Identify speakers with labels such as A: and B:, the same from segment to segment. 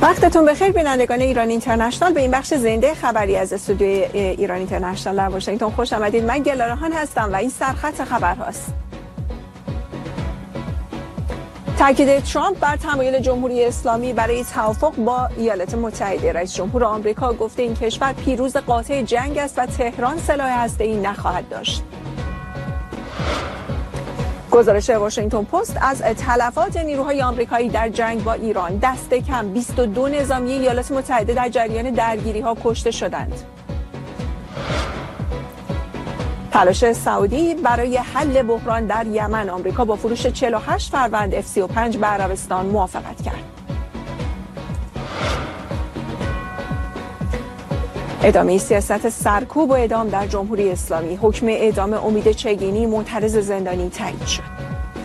A: وقتتون بخیر بینندگان ایران اینترنشنال، به این بخش زنده خبری از استودیوی ایران اینترنشنال در واشنگتن خوش آمدید. من گلارهان هستم و این سرخط خبرهاست. تاکید ترامپ بر تمایل جمهوری اسلامی برای توافق با ایالات متحده. رئیس جمهور آمریکا گفته این کشور پیروز قاطع جنگ است و تهران سلاح هسته‌ای نخواهد داشت. گزارش واشنگتن پست از تلفات نیروهای آمریکایی در جنگ با ایران: دست کم 22 نظامی ایالات متحده در جریان درگیری‌ها کشته شدند. تلاش سعودی برای حل بحران در یمن: آمریکا با فروش 48 فروند F-35 به عربستان موافقت کرد. ادامه سیاست سرکوب و اعدام در جمهوری اسلامی: حکم اعدام امید چگینی معترض زندانی تایید شد.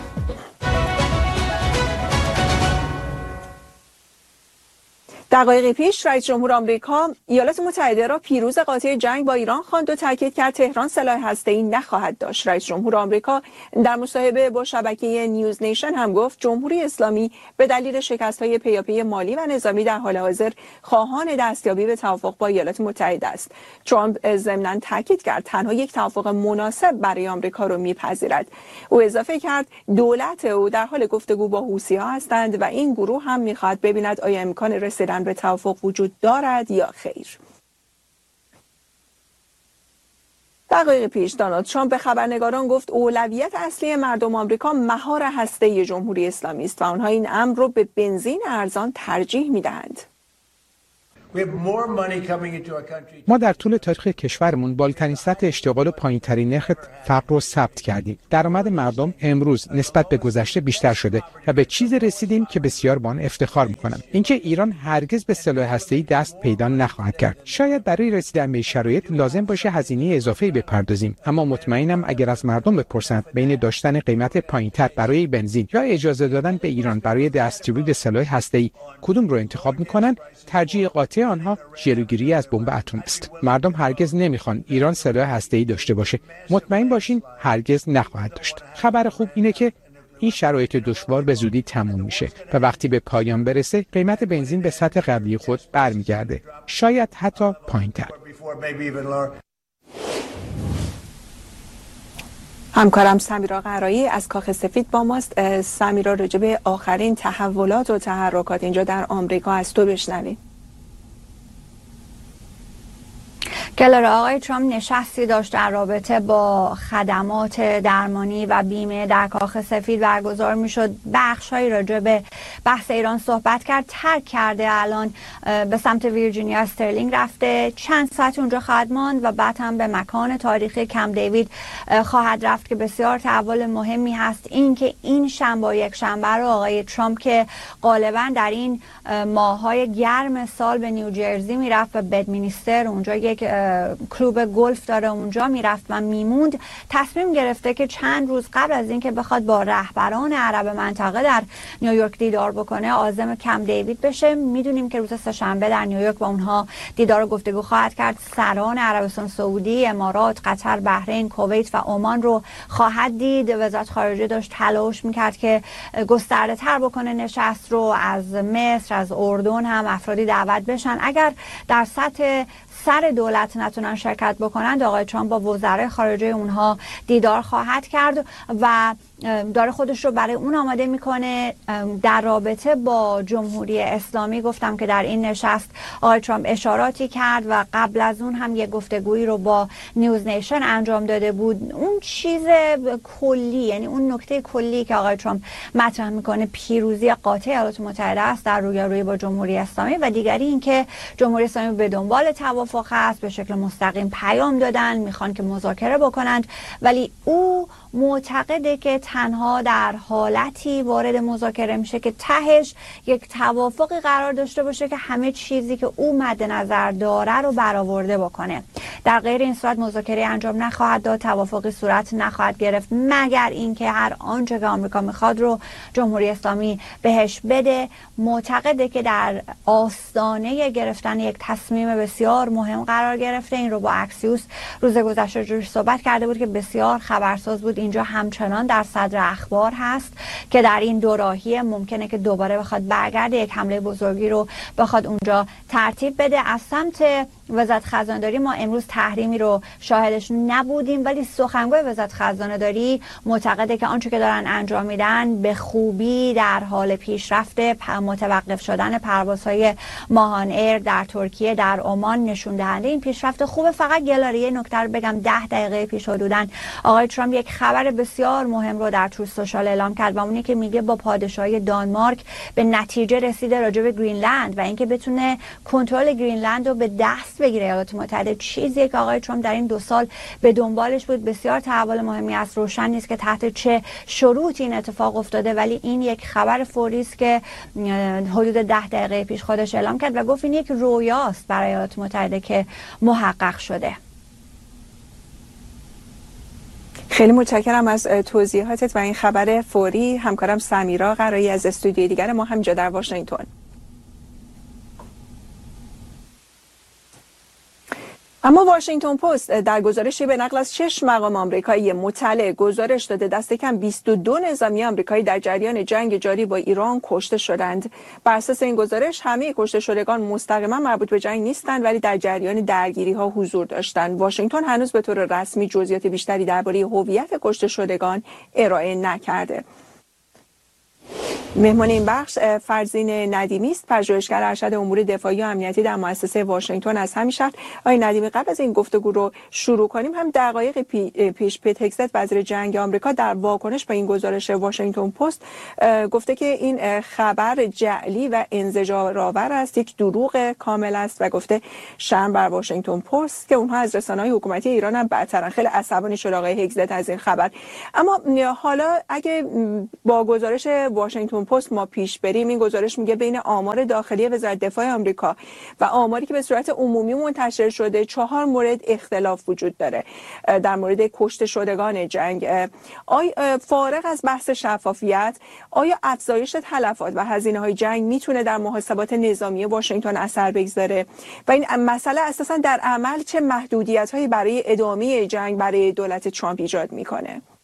A: دقایقی پیش رئیس جمهور آمریکا ایالات متحده را پیروز قاطع جنگ با ایران خواند و تاکید کرد تهران سلاح هسته‌ای نخواهد داشت. رئیس جمهور آمریکا در مصاحبه با شبکه نیوز نیشن هم گفت جمهوری اسلامی به دلیل شکست‌های پیاپی مالی و نظامی در حال حاضر خواهان دستیابی به توافق با ایالات متحده است. ترامپ ضمناً تاکید کرد تنها یک توافق مناسب برای آمریکا را می‌پذیرد. او اضافه کرد دولت او در حال گفتگو با حوثی‌ها هستند و این گروه هم می‌خواهد ببیند آیا امکان رسیدن به توافق وجود دارد یا خیر. دقایق پیش دونالد ترامپ به خبرنگاران گفت اولویت اصلی مردم آمریکا مهار هسته‌ای جمهوری اسلامی است و آنها این امر را به بنزین ارزان ترجیح می‌دهند.
B: ما در طول تاریخ کشورمون بالاترین سطح اشتغال و پایین‌ترین نرخ فقر رو ثبت کردیم. درآمد مردم امروز نسبت به گذشته بیشتر شده و به چیزی رسیدیم که بسیار با آن افتخار می‌کنم. اینکه ایران هرگز به سلاح هسته‌ای دست پیدا نخواهد کرد. شاید برای رسیدن به شرایط لازم باشه هزینه اضافه‌ای بپردازیم، اما مطمئنم اگر از مردم بپرسند بین داشتن قیمت پایین‌تر برای بنزین یا اجازه دادن به ایران برای دستیابی به سلاح هسته‌ای کدوم رو انتخاب می‌کنند، ترجیح قاطع آنها جلوگیری از بمب اتم است. مردم هرگز نمیخوان ایران سلاح هسته‌ای داشته باشه. مطمئن باشین هرگز نخواهد داشت. خبر خوب اینه که این شرایط دشوار به زودی تموم میشه و وقتی به پایان برسه قیمت بنزین به سطح قبلی خود برمیگرده، شاید حتی پایین‌تر.
A: همکارم سمیرا قرایی از کاخ سفید با ماست. سمیرا، راجع به آخرین تحولات و تحرکات اینجا در آمریکا از تو بشنویم.
C: گلارا، آقای ترامپ نشستی داشت در رابطه با خدمات درمانی و بیمه در کاخ سفید برگزار میشد. بخش‌هایی راجع به بحث ایران صحبت کرد، ترک کرده، الان به سمت ویرجینیا استرلینگ رفته، چند ساعت اونجا خواهد ماند و بعد هم به مکان تاریخی کمپ دیوید خواهد رفت که بسیار تحول مهمی هست. این که این شنبه یک شنبه رو آقای ترامپ که غالبا در این ماه‌های گرم سال به نیوجرسی میرفت و بدمینستر، اونجا یک کلوب گلف داره، اونجا میرفت و میموند، تصمیم گرفته که چند روز قبل از اینکه بخواد با رهبران عرب منطقه در نیویورک دیدار بکنه عازم کمپ دیوید بشه. میدونیم که روز سه‌شنبه در نیویورک با اونها دیدار و گفتگو خواهد کرد. سران عربستان سعودی، امارات، قطر، بحرین، کویت و عمان رو خواهد دید. وزارت خارجه داشت تلاش میکرد که گسترده تر بکنه نشست رو، از مصر، از اردن هم افرادی دعوت بشن. اگر در سطح سر دولت نتونن شرکت بکنند، آقای ترامپ با وزرای خارجه اونها دیدار خواهد کرد و داره خودش رو برای اون آماده میکنه. در رابطه با جمهوری اسلامی گفتم که در این نشست آقای ترامپ اشاراتی کرد و قبل از اون هم یک گفتگویی رو با نیوز نیشن انجام داده بود. اون چیز کلی، یعنی اون نکته کلی که آقای ترامپ مطرح میکنه پیروزی قاطع ایالات متحده است در رویارویی با جمهوری اسلامی و دیگری این که جمهوری اسلامی به دنبال توافق است، به شکل مستقیم پیام دادن، میخوان که مذاکره بکنند، ولی او معتقده که تنها در حالتی وارد مذاکره میشه که تهش یک توافقی قرار داشته باشه که همه چیزی که او مد نظر داره رو برآورده بکنه. در غیر این صورت مذاکره انجام نخواهد داد، توافقی صورت نخواهد گرفت مگر اینکه هر آنچه که آمریکا میخواد رو جمهوری اسلامی بهش بده. معتقده که در آستانه گرفتن یک تصمیم بسیار مهم قرار گرفته. این رو با اکسیوس روز گذشته جوش صحبت کرده بود که بسیار خبرساز بود بود اینجا همچنان در صدر اخبار هست که در این دوراهی ممکنه که دوباره بخواد برگرده، یک حمله بزرگی رو بخواد اونجا ترتیب بده. از سمت وزارت خزانه‌داری ما امروز تحریمی رو شاهدش نبودیم، ولی سخنگوی وزارت خزانه‌داری معتقده که آنچه که دارن انجام میدن به خوبی در حال پیشرفت متوقف شدن پروازهای ماهان ایر در ترکیه، در عمان نشون دهنده این پیشرفت خوبه. فقط گلاری نکته رو بگم، 10 دقیقه پیش حدوداً آقای ترامپ یک خبر بسیار مهم رو در تروث سوشال اعلام کرد و اونی که میگه با پادشاهی دانمارک به نتیجه رسیده راجع به گرینلند و اینکه بتونه کنترل گرینلند رو به دست بگیره ایالات متحده. چیزی که آقای ترامپ در این 2 سال به دنبالش بود. بسیار تحول مهمی است. روشن نیست که تحت چه شروط این اتفاق افتاده، ولی این یک خبر فوری است که حدود 10 دقیقه پیش خودش اعلام کرد و گفت این یک رویاست برای ایالات متحده که محقق شده.
A: خیلی متشکرم از توضیحاتت و این خبر فوری. همکارم سمیرا قرایی از استودیوی دیگر ما همینجا در واشنگتن. اما واشنگتن پست در گزارشی به نقل از 6 مقام آمریکایی مطلع گزارش داده دست کم 22 نظامی آمریکایی در جریان جنگ جاری با ایران کشته شدند. بر اساس این گزارش همه کشته شدگان مستقیما مربوط به جنگ نیستند، ولی در جریان درگیری‌ها حضور داشتند. واشنگتن هنوز به طور رسمی جزئیات بیشتری درباره هویت کشته شدگان ارائه نکرده. مهمان این بخش فرزین ندیمی است، پژوهشگر ارشد امور دفاعی و امنیتی در مؤسسه واشنگتن از همین شهر. آقای ندیمی، قبل از این گفتگو رو شروع کنیم، هم دقایق پیش پیت هگست وزیر جنگ آمریکا در واکنش به این گزارش واشنگتن پست گفته که این خبر جعلی و انزجارآور است، یک دروغ کامل است و گفته شرم بر واشنگتن پست که اونها از رسانه‌های حکومتی ایران هم بدترن. خیلی عصبانی شد آقای هگست از این خبر. اما حالا اگه با گزارش واشنگتن پست ما پیش بریم، این گزارش میگه بین آمار داخلی وزارت دفاع آمریکا و آماری که به صورت عمومی منتشر شده 4 مورد اختلاف وجود داره در مورد کشته شدگان جنگ. فارغ از بحث شفافیت، آیا افزایش تلفات و هزینه‌های جنگ میتونه در محاسبات نظامی واشنگتن اثر بگذاره و این مسئله اساسا در عمل چه محدودیت‌هایی برای ادامه جنگ برای دولت ترامپ ایجاد میکنه؟